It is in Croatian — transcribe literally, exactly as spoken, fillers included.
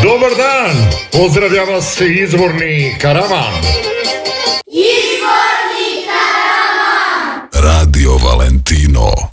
Dobar dan, pozdravlja vas izvorni karavan. Izvorni karavan. Radio Valentino.